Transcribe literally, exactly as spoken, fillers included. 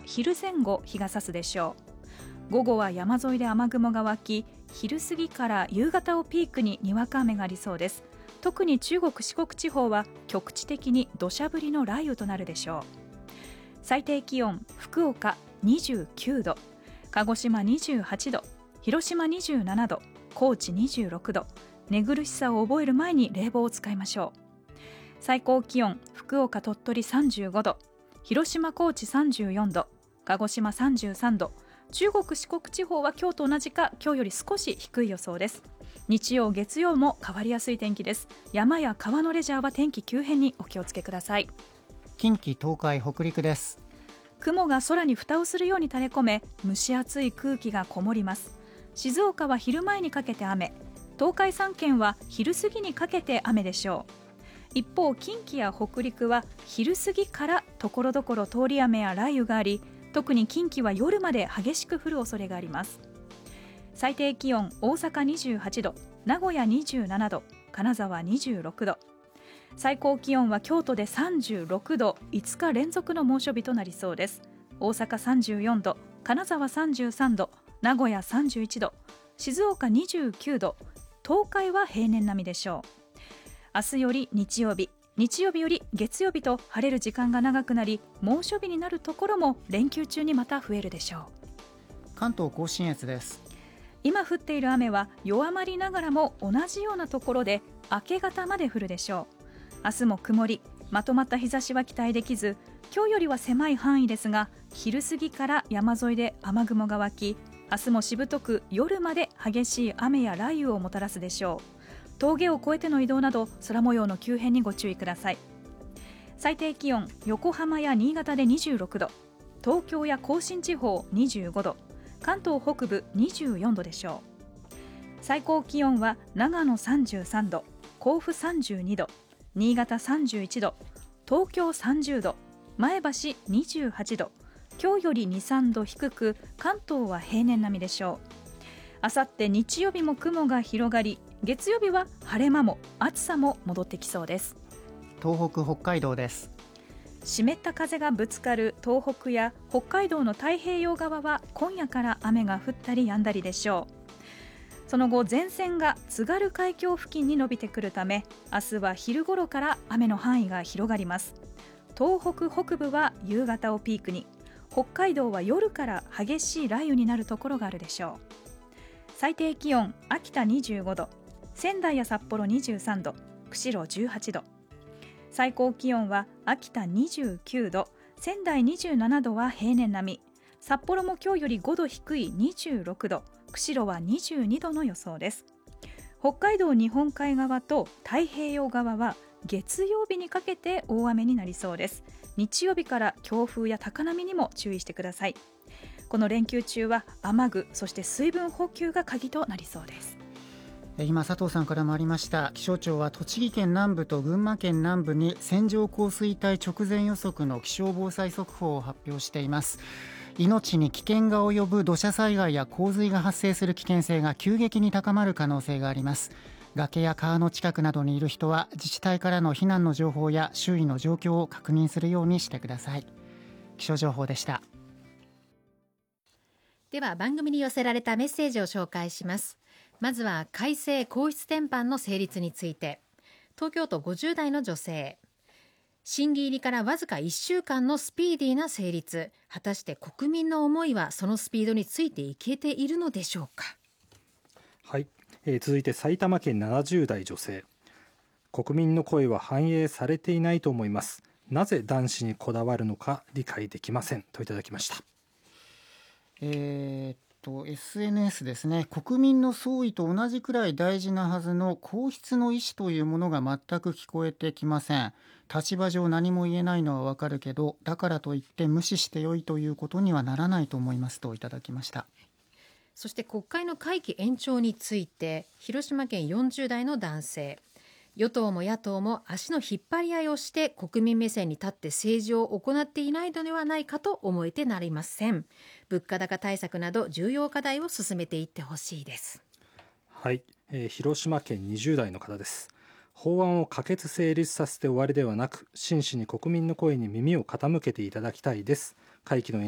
昼前後日が差すでしょう。午後は山沿いで雨雲が湧き、昼過ぎから夕方をピークににわか雨がありそうです。特に中国四国地方は局地的に土砂降りの雷雨となるでしょう。最低気温、福岡にじゅうきゅうど、鹿児島にじゅうはちど、広島にじゅうななど、高知にじゅうろくど。寝苦しさを覚える前に冷房を使いましょう。最高気温、福岡鳥取さんじゅうごど、広島高知さんじゅうよんど、鹿児島さんじゅうさんど、中国四国地方は今日と同じか今日より少し低い予想です。日曜月曜も変わりやすい天気です。山や川のレジャーは天気急変にお気をつけください。 近畿東海北陸です。 雲が空に蓋をするように垂れ込め、蒸し暑い空気がこもります。静岡は昼前にかけて雨、東海さん県は昼過ぎにかけて雨でしょう。一方、近畿や北陸は昼過ぎからところどころ通り雨や雷雨があり、特に近畿は夜まで激しく降る恐れがあります。最低気温、大阪にじゅうはちど、名古屋にじゅうななど、金沢にじゅうろくど、最高気温は京都でさんじゅうろくど、いつか連続の猛暑日となりそうです。大阪さんじゅうよんど、金沢さんじゅうさんど、名古屋さんじゅういちど、静岡にじゅうきゅうど、東海は平年並みでしょう。明日より日曜日、日曜日より月曜日と晴れる時間が長くなり、猛暑日になるところも連休中にまた増えるでしょう。 関東甲信越です。 今降っている雨は弱まりながらも同じようなところで明け方まで降るでしょう。明日も曇り、まとまった日差しは期待できず、今日よりは狭い範囲ですが、昼過ぎから山沿いで雨雲が湧き、明日もしぶとく夜まで激しい雨や雷雨をもたらすでしょう。峠を越えての移動など空模様の急変にご注意ください。最低気温、横浜や新潟でにじゅうろくど、東京や甲信地方にじゅうごど、関東北部にじゅうよんどでしょう。最高気温は長野さんじゅうさんど、甲府さんじゅうにど、新潟さんじゅういちど、東京さんじゅうど、前橋にじゅうはちど、今日よりに、さんど低く、関東は平年並みでしょう。あさって日曜日も雲が広がり、月曜日は晴れ間も暑さも戻ってきそうです。 東北北海道です。 湿った風がぶつかる東北や北海道の太平洋側は今夜から雨が降ったり止んだりでしょう。その後、前線が津軽海峡付近に伸びてくるため、明日は昼頃から雨の範囲が広がります。東北北部は夕方をピークに、北海道は夜から激しい雷雨になるところがあるでしょう。最低気温、秋田にじゅうごど、仙台や札幌にじゅうさんど、釧路じゅうはちど、最高気温は秋田にじゅうきゅうど、仙台にじゅうななどは平年並み、札幌も今日よりごど低いにじゅうろくど、釧路はにじゅうにどの予想です。北海道日本海側と太平洋側は月曜日にかけて大雨になりそうです。日曜日から強風や高波にも注意してください。この連休中は雨具、そして水分補給が鍵となりそうです。 今佐藤さんからもありました、気象庁は栃木県南部と群馬県南部に線状降水帯直前予測の気象防災速報を発表しています。命に危険が及ぶ土砂災害や洪水が発生する危険性が急激に高まる可能性があります。崖や川の近くなどにいる人は自治体からの避難の情報や周囲の状況を確認するようにしてください。気象情報でした。 では番組に寄せられたメッセージを紹介します。まずは改正皇室典範の成立について、東京都ごじゅう代の女性、審議入りからわずかいっしゅうかんのスピーディーな成立、果たして国民の思いはそのスピードについていけているのでしょうか。 はい、えー、続いて埼玉県ななじゅう代女性、国民の声は反映されていないと思います。なぜ男子にこだわるのか理解できません、といただきました。 えーっと エスエヌエス ですね。国民の総意と同じくらい大事なはずの皇室の意思というものが全く聞こえてきません。立場上何も言えないのはわかるけど、だからといって無視してよいということにはならないと思います、といただきました。 そして国会の会期延長について、広島県よんじゅう代の男性、与党も野党も足の引っ張り合いをして国民目線に立って政治を行っていないのではないかと思えてなりません。物価高対策など重要課題を進めていってほしいです。 はい、えー、広島県にじゅう代の方です。法案を可決成立させて終わりではなく、真摯に国民の声に耳を傾けていただきたいです。会期の